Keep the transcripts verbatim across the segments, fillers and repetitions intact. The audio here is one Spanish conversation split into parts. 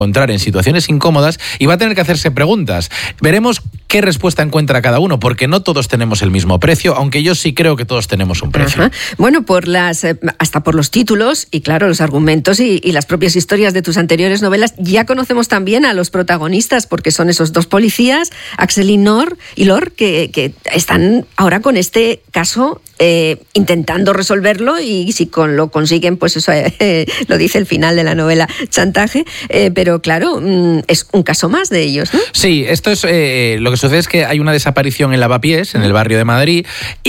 encontrar en situaciones incómodas y va a tener que hacerse preguntas. Veremos qué respuesta encuentra cada uno, porque no todos tenemos el mismo precio, aunque yo sí creo que todos tenemos un precio. Ajá. Bueno, por las, hasta por los títulos y claro, los argumentos y, y las propias historias de tus anteriores novelas, ya conocemos también a los protagonistas, porque son esos dos policías, Axel y Nor, y Lor, que, que están ahora con este caso eh, intentando resolverlo, y si con, lo consiguen, pues eso eh, lo dice el final de la novela, chantaje, eh, pero Pero claro, es un caso más de ellos, ¿no? Sí, esto es eh, lo que sucede es que hay una desaparición en Lavapiés, en el barrio de Madrid,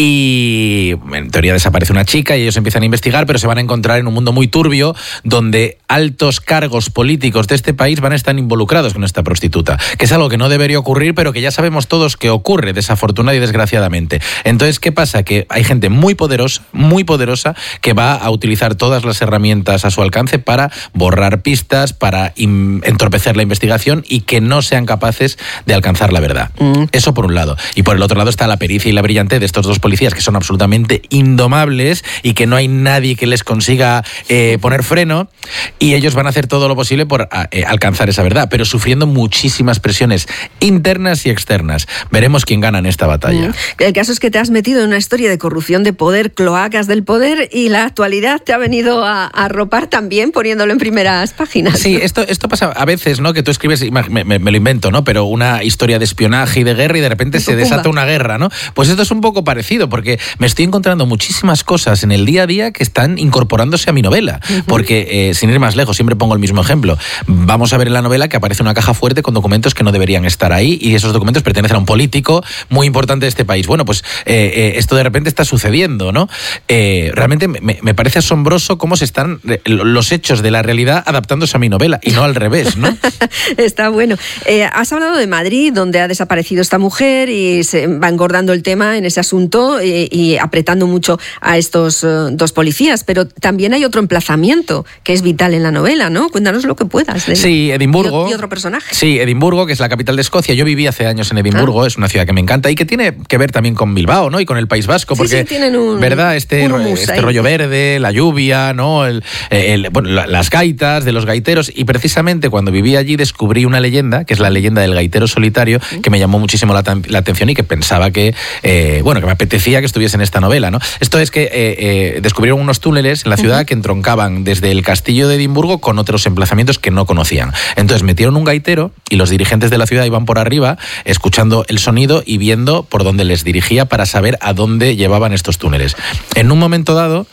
y en teoría desaparece una chica y ellos empiezan a investigar, pero se van a encontrar en un mundo muy turbio donde altos cargos políticos de este país van a estar involucrados con esta prostituta, que es algo que no debería ocurrir, pero que ya sabemos todos que ocurre, desafortunada y desgraciadamente. Entonces, ¿qué pasa? Que hay gente muy poderosa, muy poderosa, que va a utilizar todas las herramientas a su alcance para borrar pistas, para entorpecer la investigación y que no sean capaces de alcanzar la verdad. Mm. Eso por un lado. Y por el otro lado está la pericia y la brillantez de estos dos policías, que son absolutamente indomables y que no hay nadie que les consiga eh, poner freno, y ellos van a hacer todo lo posible por eh, alcanzar esa verdad, pero sufriendo muchísimas presiones internas y externas. Veremos quién gana en esta batalla. Mm. El caso es que te has metido en una historia de corrupción de poder, cloacas del poder, y la actualidad te ha venido a, a arropar también, poniéndolo en primeras páginas. Sí, esto, esto pasa a veces, ¿no? Que tú escribes, me, me, me lo invento, ¿no? Pero una historia de espionaje y de guerra y de repente se desata una guerra, ¿no? Pues esto es un poco parecido, porque me estoy encontrando muchísimas cosas en el día a día que están incorporándose a mi novela. Uh-huh. Porque, eh, sin ir más lejos, siempre pongo el mismo ejemplo. Vamos a ver en la novela que aparece una caja fuerte con documentos que no deberían estar ahí, y esos documentos pertenecen a un político muy importante de este país. Bueno, pues eh, eh, esto de repente está sucediendo, ¿no? Eh, realmente me, me parece asombroso cómo se están los hechos de la realidad adaptándose a mi novela, y no al revés. ¿No? Está bueno. Eh, has hablado de Madrid, donde ha desaparecido esta mujer, y se va engordando el tema en ese asunto y, y apretando mucho a estos uh, dos policías, pero también hay otro emplazamiento que es vital en la novela, ¿no? Cuéntanos lo que puedas. De, sí, Edimburgo. Y, y otro personaje. Sí, Edimburgo, que es la capital de Escocia. Yo viví hace años en Edimburgo, ah. es una ciudad que me encanta y que tiene que ver también con Bilbao, ¿no? Y con el País Vasco, porque, sí, sí, tienen un, ¿verdad? Este, este rollo verde, la lluvia, ¿no? El, el, bueno, las gaitas de los gaiteros, y precisamente cuando viví allí descubrí una leyenda, que es la leyenda del gaitero solitario, que me llamó muchísimo la, la atención y que pensaba que, eh, bueno, que me apetecía que estuviese en esta novela, ¿no? Esto es que eh, eh, descubrieron unos túneles en la ciudad uh-huh. que entroncaban desde el castillo de Edimburgo con otros emplazamientos que no conocían. Entonces metieron un gaitero y los dirigentes de la ciudad iban por arriba escuchando el sonido y viendo por dónde les dirigía para saber a dónde llevaban estos túneles. En un momento dado,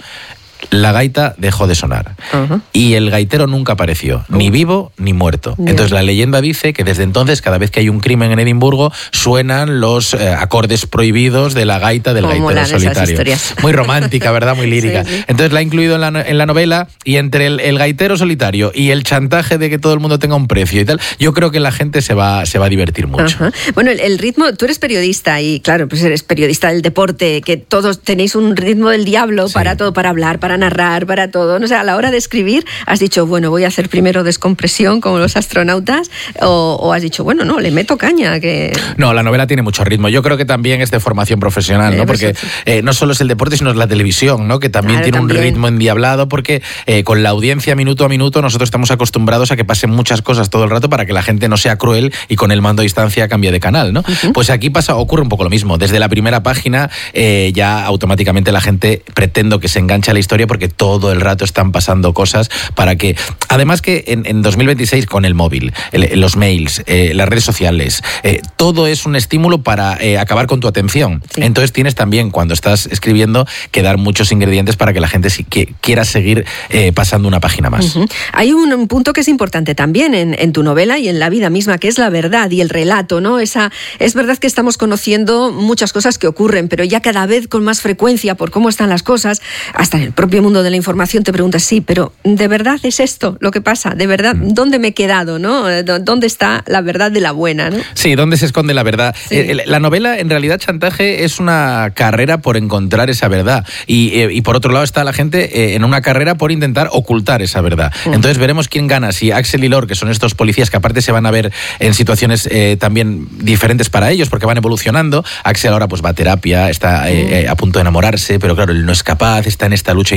la gaita dejó de sonar uh-huh. y el gaitero nunca apareció, uh-huh. ni vivo ni muerto. Yeah. Entonces la leyenda dice que desde entonces, cada vez que hay un crimen en Edimburgo, suenan los eh, acordes prohibidos de la gaita del Como gaitero solitario. Muy romántica, ¿verdad? Muy lírica. Sí, sí. Entonces la he incluido en la, en la novela, y entre el, el gaitero solitario y el chantaje de que todo el mundo tenga un precio y tal, yo creo que la gente se va, se va a divertir mucho. Uh-huh. Bueno, el, el ritmo, tú eres periodista y claro, pues eres periodista del deporte, que todos tenéis un ritmo del diablo sí. para todo, para hablar, para narrar, para todo. No sé, a la hora de escribir, has dicho, bueno, voy a hacer primero descompresión como los astronautas, o, o has dicho, bueno, no, le meto caña. Que... No, la novela tiene mucho ritmo. Yo creo que también es de formación profesional, ¿no? Porque eh, no solo es el deporte, sino es la televisión, ¿no? Que también claro, tiene también. un ritmo endiablado, porque eh, con la audiencia minuto a minuto nosotros estamos acostumbrados a que pasen muchas cosas todo el rato para que la gente no sea cruel y con el mando a distancia cambie de canal, ¿no? Uh-huh. Pues aquí pasa, ocurre un poco lo mismo. Desde la primera página eh, ya automáticamente la gente pretendo que se enganche a la historia, porque todo el rato están pasando cosas para que... Además que en, en dos mil veintiséis, con el móvil, el, los mails, eh, las redes sociales, eh, todo es un estímulo para eh, acabar con tu atención. Sí. Entonces tienes también, cuando estás escribiendo, que dar muchos ingredientes para que la gente sí, que quiera seguir eh, pasando una página más. Uh-huh. Hay un, un punto que es importante también en, en tu novela y en la vida misma, que es la verdad y el relato, ¿no? Esa, es verdad que estamos conociendo muchas cosas que ocurren, pero ya cada vez con más frecuencia por cómo están las cosas, hasta en el propio mundo de la información te preguntas, sí, pero ¿de verdad es esto lo que pasa? ¿De verdad? ¿Dónde me he quedado? ¿No? ¿Dónde está la verdad de la buena? ¿No? Sí, ¿dónde se esconde la verdad? Sí. Eh, la novela, en realidad, Chantaje es una carrera por encontrar esa verdad. Y, eh, y por otro lado está la gente eh, en una carrera por intentar ocultar esa verdad. Uh-huh. Entonces veremos quién gana, si Axel y Lor, que son estos policías que aparte se van a ver en situaciones eh, también diferentes para ellos, porque van evolucionando. Axel ahora pues va a terapia, está eh, uh-huh. eh, a punto de enamorarse, pero claro, él no es capaz, está en esta lucha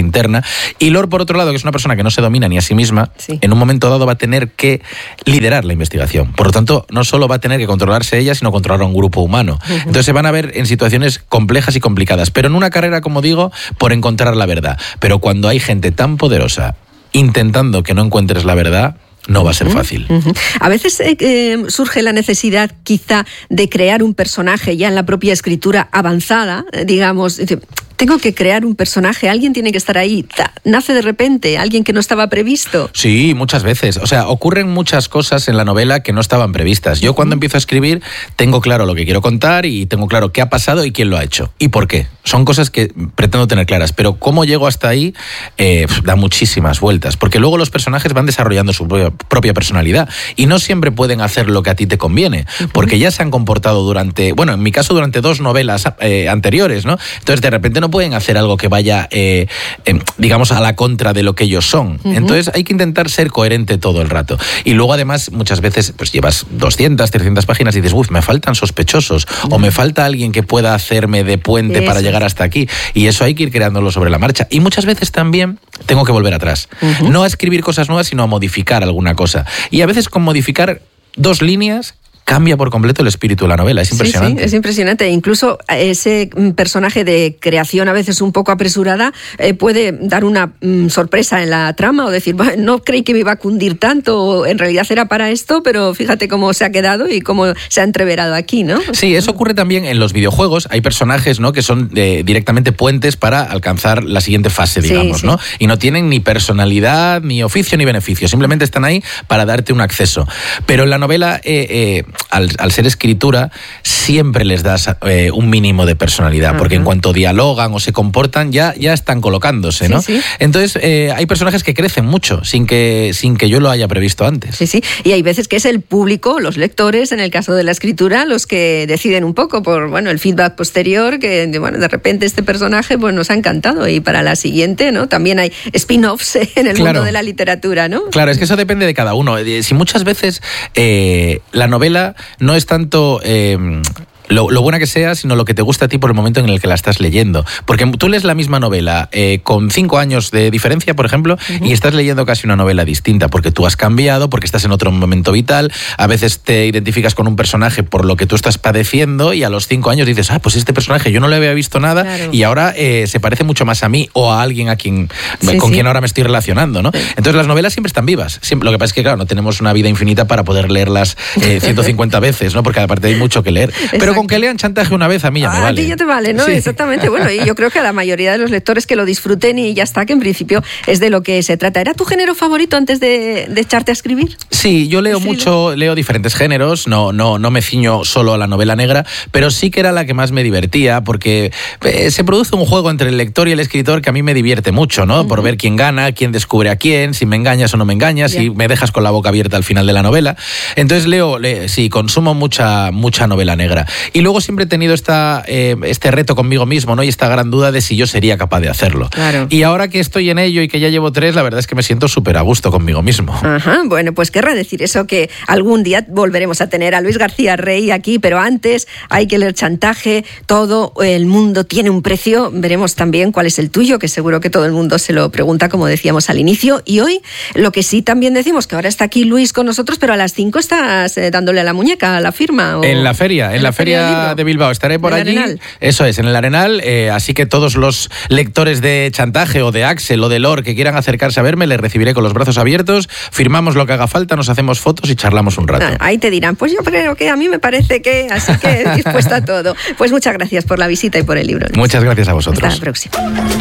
interna. Y Lore, por otro lado, que es una persona que no se domina ni a sí misma, sí. en un momento dado va a tener que liderar la investigación. Por lo tanto, no solo va a tener que controlarse ella, sino controlar a un grupo humano. Uh-huh. Entonces se van a ver en situaciones complejas y complicadas, pero en una carrera, como digo, por encontrar la verdad. Pero cuando hay gente tan poderosa intentando que no encuentres la verdad, no va a ser fácil. Uh-huh. A veces eh, eh, surge la necesidad quizá de crear un personaje ya en la propia escritura avanzada, eh, digamos, tengo que crear un personaje, alguien tiene que estar ahí, nace de repente, alguien que no estaba previsto. Sí, muchas veces. O sea, ocurren muchas cosas en la novela que no estaban previstas. Yo cuando empiezo a escribir tengo claro lo que quiero contar y tengo claro qué ha pasado y quién lo ha hecho y por qué. Son cosas que pretendo tener claras, pero cómo llego hasta ahí eh, da muchísimas vueltas, porque luego los personajes van desarrollando su propia personalidad y no siempre pueden hacer lo que a ti te conviene, porque ya se han comportado durante, bueno, en mi caso durante dos novelas eh, anteriores, ¿no? Entonces de repente no pueden hacer algo que vaya, eh, eh, digamos, a la contra de lo que ellos son. Uh-huh. Entonces hay que intentar ser coherente todo el rato. Y luego además muchas veces pues llevas doscientas, trescientas páginas y dices, uff, me faltan sospechosos, uh-huh. o me falta alguien que pueda hacerme de puente eso. Para llegar hasta aquí. Y eso hay que ir creándolo sobre la marcha. Y muchas veces también tengo que volver atrás. Uh-huh. No a escribir cosas nuevas, sino a modificar alguna cosa. Y a veces con modificar dos líneas cambia por completo el espíritu de la novela. Es impresionante. Sí, sí, es impresionante. Incluso ese personaje de creación a veces un poco apresurada eh, puede dar una mm, sorpresa en la trama o decir, no creí que me iba a cundir tanto, o en realidad era para esto, pero fíjate cómo se ha quedado y cómo se ha entreverado aquí, ¿no? Sí, eso ocurre también en los videojuegos. Hay personajes, ¿no?, que son eh, directamente puentes para alcanzar la siguiente fase, digamos, sí, sí. ¿no? Y no tienen ni personalidad, ni oficio, ni beneficio. Simplemente están ahí para darte un acceso. Pero en la novela... Eh, eh, Al, al ser escritura, siempre les das eh, un mínimo de personalidad, porque uh-huh. en cuanto dialogan o se comportan, ya, ya están colocándose, ¿no? Sí, sí. Entonces, eh, hay personajes que crecen mucho, sin que, sin que yo lo haya previsto antes. Sí, sí. Y hay veces que es el público, los lectores, en el caso de la escritura, los que deciden un poco por, bueno, el feedback posterior, que, bueno, de repente este personaje, pues nos ha encantado, y para la siguiente, ¿no? También hay spin-offs en el claro. mundo de la literatura, ¿no? Claro, es que eso depende de cada uno. Si muchas veces eh, la novela no es tanto... Eh, Lo, lo buena que sea, sino lo que te gusta a ti por el momento en el que la estás leyendo. Porque tú lees la misma novela eh, con cinco años de diferencia, por ejemplo, uh-huh. y estás leyendo casi una novela distinta, porque tú has cambiado, porque estás en otro momento vital, a veces te identificas con un personaje por lo que tú estás padeciendo, y a los cinco años dices, ah, pues este personaje yo no le había visto nada, claro. y ahora eh, se parece mucho más a mí o a alguien a quien, sí, con sí. quien ahora me estoy relacionando, ¿no? Sí. Entonces las novelas siempre están vivas. Siempre, lo que pasa es que, claro, no tenemos una vida infinita para poder leerlas eh, ciento cincuenta veces, ¿no? Porque aparte hay mucho que leer. Exacto. Pero con que lean Chantaje una vez a mí ya me vale. A ti ya te vale, ¿no? Sí. Exactamente. Bueno, y yo creo que a la mayoría de los lectores que lo disfruten y ya está, que en principio es de lo que se trata. ¿Era tu género favorito antes de, de echarte a escribir? Sí, yo leo sí, mucho, ¿no? leo diferentes géneros, no, no, no me ciño solo a la novela negra, pero sí que era la que más me divertía, porque eh, se produce un juego entre el lector y el escritor que a mí me divierte mucho, ¿no? Uh-huh. Por ver quién gana, quién descubre a quién, si me engañas o no me engañas, yeah. si me dejas con la boca abierta al final de la novela. Entonces leo, leo sí, consumo mucha, mucha novela negra. Y luego siempre he tenido esta, eh, este reto conmigo mismo, ¿no? Y esta gran duda de si yo sería capaz de hacerlo. Claro. Y ahora que estoy en ello y que ya llevo tres, la verdad es que me siento súper a gusto conmigo mismo. Ajá, bueno, pues querrá decir eso que algún día volveremos a tener a Luis García Rey aquí, pero antes hay que leer Chantaje, todo el mundo tiene un precio, veremos también cuál es el tuyo, que seguro que todo el mundo se lo pregunta, como decíamos al inicio, y hoy lo que sí también decimos, que ahora está aquí Luis con nosotros, pero a las cinco estás eh, dándole a la muñeca, a la firma. ¿O? En la feria, en, en la, la feria, feria de Bilbao. Estaré por allí. Arenal. Eso es, en el Arenal. Eh, así que todos los lectores de Chantaje o de Axel o de Lore que quieran acercarse a verme, les recibiré con los brazos abiertos, firmamos lo que haga falta, nos hacemos fotos y charlamos un rato. Ah, ahí te dirán, pues yo creo que a mí me parece que, así que dispuesta a todo. Pues muchas gracias por la visita y por el libro, Luis. Muchas gracias a vosotros. Hasta la próxima.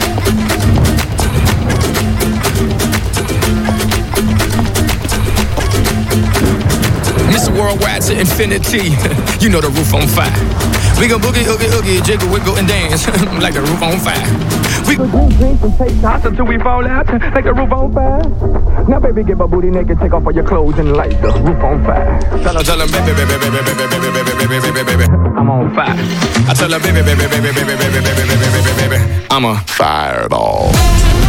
Worldwide to infinity, you know the roof on fire. We gon' boogie, oogie, oogie, jiggle, wiggle, and dance like the roof on fire. We gon' drink, drink, and take shots until we fall out like the roof on fire. Now, baby, get my booty naked, take off all your clothes and light the roof on fire. Tell her, tell her, baby, baby, baby, baby, baby, baby, baby, baby, baby, baby, I'm on fire. I tell her, baby, baby, baby, baby, baby, baby, baby, baby, baby, I'm a fireball.